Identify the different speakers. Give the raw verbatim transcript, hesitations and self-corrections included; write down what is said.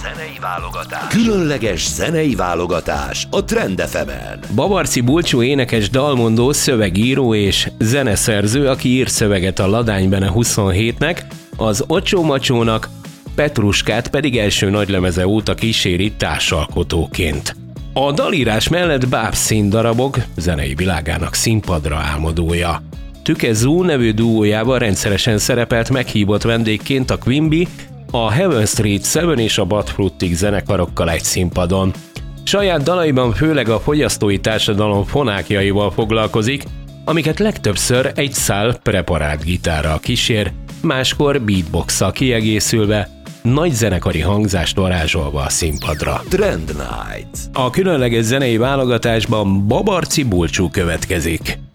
Speaker 1: zenei válogatás. Különleges zenei válogatás a Trend ef emen.
Speaker 2: Babarczy Bulcsú énekes, dalmondó, szövegíró és zeneszerző, aki ír szöveget a Ladánybene huszonhétnek, az Ocsó Macsónak, Petruskát pedig első nagylemeze óta kíséri társalkotóként. A dalírás mellett báb színdarabok zenei világának színpadra álmodója. Tüke Zoo nevű duójában rendszeresen szerepelt meghívott vendégként a Quimby, a Heaven Street Seven és a Bad Frutig zenekarokkal egy színpadon. Saját dalaiban főleg a fogyasztói társadalom fonákjaival foglalkozik, amiket legtöbbször egy szál preparált gitárral kísér, máskor beatbox-szal kiegészülve, nagy zenekari hangzást varázsolva a színpadra.
Speaker 1: Trend Night.
Speaker 2: A különleges zenei válogatásban Babarczy Bulcsú következik.